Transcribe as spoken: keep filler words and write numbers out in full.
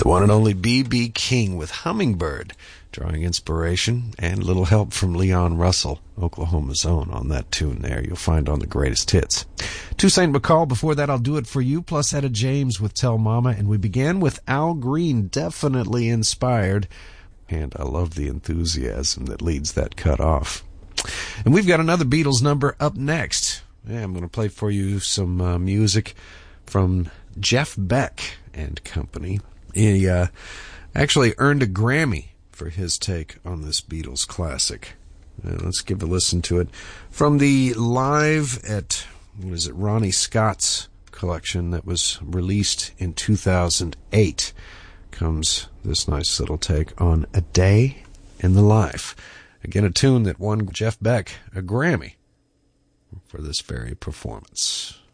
The one and only B B King with Hummingbird, drawing inspiration and little help from Leon Russell, Oklahoma's own, on that tune there you'll find on the Greatest Hits. Toussaint McCall, before that I'll Do It For You, plus Etta James with Tell Mama, and we began with Al Green, definitely inspired, and I love the enthusiasm that leads that cut off. And we've got another Beatles number up next. Yeah, I'm going to play for you some uh, music from Jeff Beck and company. He uh, actually earned a Grammy for his take on this Beatles classic. Uh, let's give a listen to it. From the Live at, what is it, Ronnie Scott's collection that was released in two thousand eight, comes this nice little take on A Day in the Life. Again, a tune that won Jeff Beck a Grammy for this very performance.